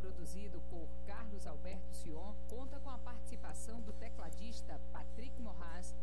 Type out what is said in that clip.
produzido por Carlos Alberto Sion, conta com a participação do tecladista Patrick Moraz